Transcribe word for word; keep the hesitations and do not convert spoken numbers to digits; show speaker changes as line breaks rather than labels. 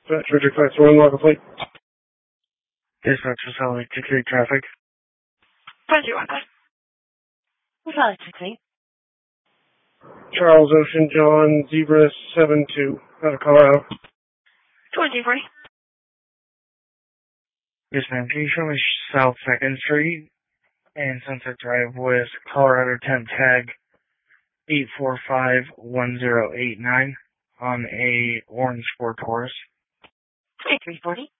Dispatcher five one, local plate.
Dispatcher Solid Security Traffic.
Thank you, Uncle. Solid Security.
Charles Ocean John Zebra seven two, out of Colorado.
twenty three.
Yes, ma'am. Can you show me South second Street and Sunset Drive West, Colorado temp tag eight four five one zero eight nine on a orange Ford Taurus?
twenty-three forty.